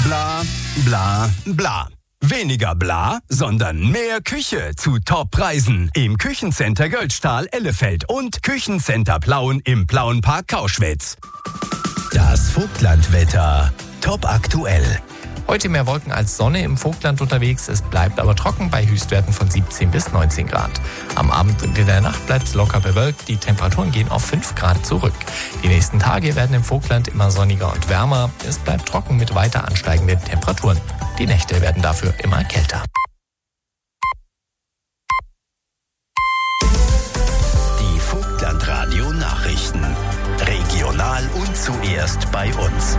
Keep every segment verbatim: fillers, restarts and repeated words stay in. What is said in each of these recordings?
Bla, bla, bla. Weniger bla, sondern mehr Küche zu Top-Preisen im Küchencenter Göldstahl Ellefeld und Küchencenter Plauen im Plauenpark Kauschwitz. Das Vogtlandwetter. Top aktuell. Heute mehr Wolken als Sonne im Vogtland unterwegs. Es bleibt aber trocken bei Höchstwerten von siebzehn bis neunzehn Grad. Am Abend und in der Nacht bleibt es locker bewölkt. Die Temperaturen gehen auf fünf Grad zurück. Die nächsten Tage werden im Vogtland immer sonniger und wärmer. Es bleibt trocken mit weiter ansteigenden Temperaturen. Die Nächte werden dafür immer kälter. Die Vogtlandradio Nachrichten. Regional und zuerst bei uns.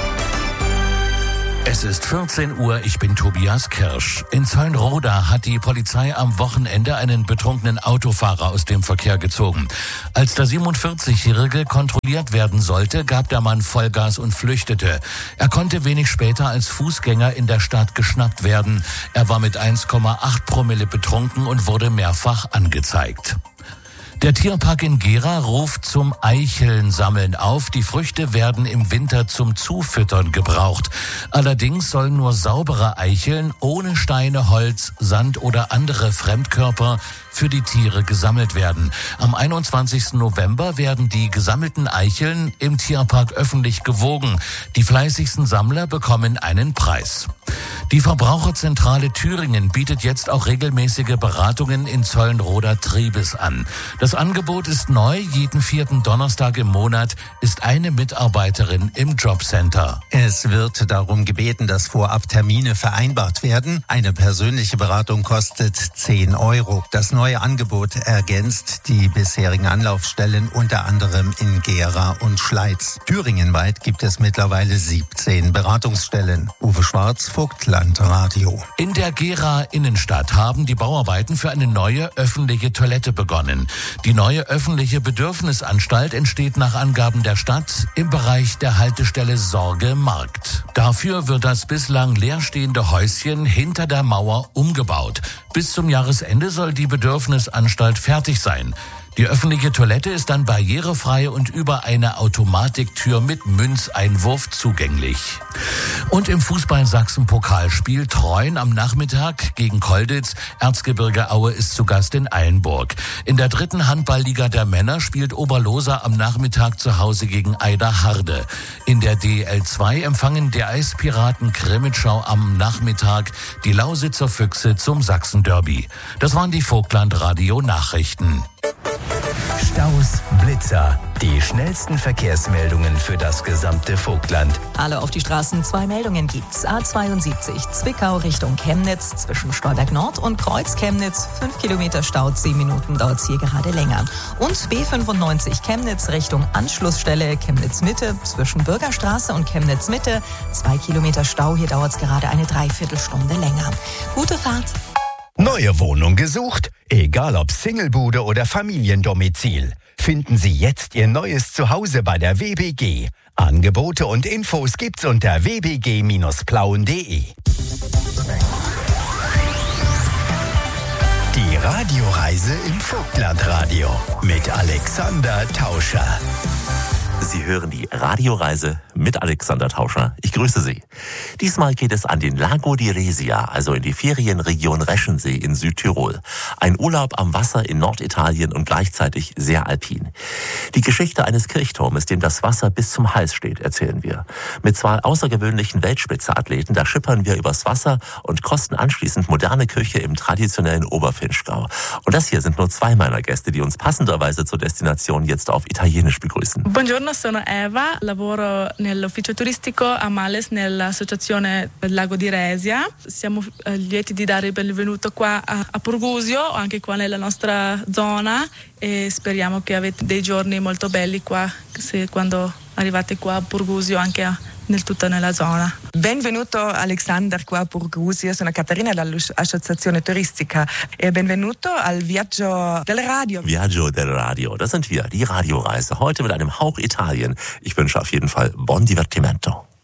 Es ist vierzehn Uhr, ich bin Tobias Kirsch. In Zeulenroda hat die Polizei am Wochenende einen betrunkenen Autofahrer aus dem Verkehr gezogen. Als der siebenundvierzigjährige kontrolliert werden sollte, gab der Mann Vollgas und flüchtete. Er konnte wenig später als Fußgänger in der Stadt geschnappt werden. Er war mit eins Komma acht Promille betrunken und wurde mehrfach angezeigt. Der Tierpark in Gera ruft zum Eicheln-Sammeln auf. Die Früchte werden im Winter zum Zufüttern gebraucht. Allerdings sollen nur saubere Eicheln ohne Steine, Holz, Sand oder andere Fremdkörper für die Tiere gesammelt werden. Am einundzwanzigsten November werden die gesammelten Eicheln im Tierpark öffentlich gewogen. Die fleißigsten Sammler bekommen einen Preis. Die Verbraucherzentrale Thüringen bietet jetzt auch regelmäßige Beratungen in Zeulenroda-Triebes an. Das Angebot ist neu. Jeden vierten Donnerstag im Monat ist eine Mitarbeiterin im Jobcenter. Es wird darum gebeten, dass vorab Termine vereinbart werden. Eine persönliche Beratung kostet zehn Euro. Das neue Angebot ergänzt die bisherigen Anlaufstellen unter anderem in Gera und Schleiz. Thüringenweit gibt es mittlerweile siebzehn Beratungsstellen. Uwe Schwarz, Vogtlandradio. In der Gera Innenstadt haben die Bauarbeiten für eine neue öffentliche Toilette begonnen. Die neue öffentliche Bedürfnisanstalt entsteht nach Angaben der Stadt im Bereich der Haltestelle Sorge Markt. Dafür wird das bislang leerstehende Häuschen hinter der Mauer umgebaut. Bis zum Jahresende soll die Bedürfnisanstalt fertig sein. Die öffentliche Toilette ist dann barrierefrei und über eine Automatiktür mit Münzeinwurf zugänglich. Und im Fußball-Sachsen-Pokalspiel Treuen am Nachmittag gegen Kolditz. Erzgebirge Aue ist zu Gast in Eilenburg. In der dritten Handballliga der Männer spielt Oberloser am Nachmittag zu Hause gegen Eiderharde. In der D L zwei empfangen der Eispiraten Krimitschau am Nachmittag die Lausitzer Füchse zum Sachsen-Derby. Das waren die Vogtlandradio-Nachrichten. Staus, Blitzer, die schnellsten Verkehrsmeldungen für das gesamte Vogtland. Alle auf die Straßen, zwei Meldungen gibt's. A zweiundsiebzig Zwickau Richtung Chemnitz zwischen Stolberg Nord und Kreuz Chemnitz. Fünf Kilometer Stau, zehn Minuten dauert's hier gerade länger. Und B fünfundneunzig Chemnitz Richtung Anschlussstelle Chemnitz Mitte zwischen Bürgerstraße und Chemnitz Mitte. Zwei Kilometer Stau, hier dauert's gerade eine Dreiviertelstunde länger. Gute Fahrt. Neue Wohnung gesucht? Egal ob Singlebude oder Familiendomizil. Finden Sie jetzt Ihr neues Zuhause bei der W B G. Angebote und Infos gibt's unter w b g Bindestrich plauen punkt d e. Die Radioreise im Vogtlandradio mit Alexander Tauscher. Sie hören die Radioreise mit Alexander Tauscher. Ich grüße Sie. Diesmal geht es an den Lago di Resia, also in die Ferienregion Reschensee in Südtirol. Ein Urlaub am Wasser in Norditalien und gleichzeitig sehr alpin. Die Geschichte eines Kirchturmes, dem das Wasser bis zum Hals steht, erzählen wir. Mit zwei außergewöhnlichen Weltspitze-Athleten, da schippern wir übers Wasser und kosten anschließend moderne Küche im traditionellen Oberfinchgau. Und das hier sind nur zwei meiner Gäste, die uns passenderweise zur Destination jetzt auf Italienisch begrüßen. Buongiorno. Sono Eva, lavoro nell'ufficio turistico a Males nell'associazione Lago di Resia. Siamo lieti di dare il benvenuto qua a, a Purgusio, anche qua nella nostra zona, e speriamo che avete dei giorni molto belli qua se, quando arrivate qua a Purgusio, anche a, nel tutta nella zona. Benvenuto Alexander qua a Purgusio, sono Caterina dall'associazione turistica e benvenuto al Viaggio del Radio. Viaggio del Radio, das sind wir, die Radioreise, heute mit einem Hauch Italien. Ich wünsche auf jeden Fall buon divertimento.